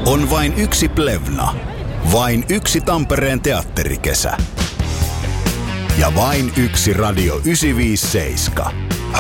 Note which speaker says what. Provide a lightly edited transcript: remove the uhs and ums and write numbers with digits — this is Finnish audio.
Speaker 1: On vain yksi Plevna, vain yksi Tampereen teatterikesä ja vain yksi Radio 957.